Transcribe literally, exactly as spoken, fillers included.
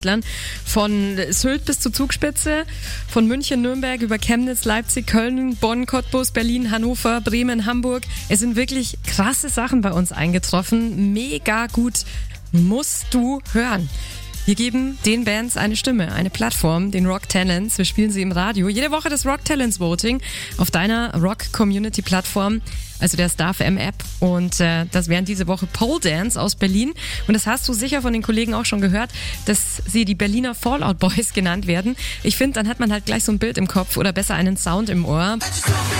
Von Sylt bis zur Zugspitze, von München, Nürnberg über Chemnitz, Leipzig, Köln, Bonn, Cottbus, Berlin, Hannover, Bremen, Hamburg. Es sind wirklich krasse Sachen bei uns eingetroffen. Mega gut. Musst du hören. Wir geben den Bands eine Stimme, eine Plattform, den Rock Talents. Wir spielen sie im Radio. Jede Woche das Rock Talents Voting auf deiner Rock Community Plattform, also der Star F M App. Und äh, das wären diese Woche Pole Dance aus Berlin. Und das hast du sicher von den Kollegen auch schon gehört, dass sie die Berliner Fallout Boys genannt werden. Ich finde, dann hat man halt gleich so ein Bild im Kopf oder besser einen Sound im Ohr.